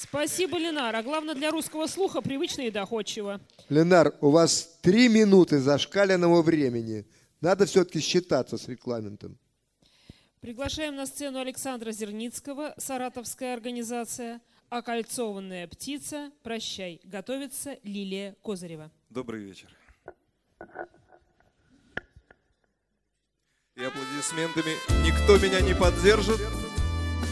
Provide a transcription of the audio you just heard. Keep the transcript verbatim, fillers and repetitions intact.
Спасибо, Ленар. А главное, для русского слуха привычно и доходчиво. Ленар, у вас три минуты зашкаленного времени. Надо все-таки считаться с регламентом. Приглашаем на сцену Александра Зерницкого, саратовская организация «Окольцованная птица. Прощай». Готовится Лилия Козырева. Добрый вечер. И аплодисментами никто меня не поддержит.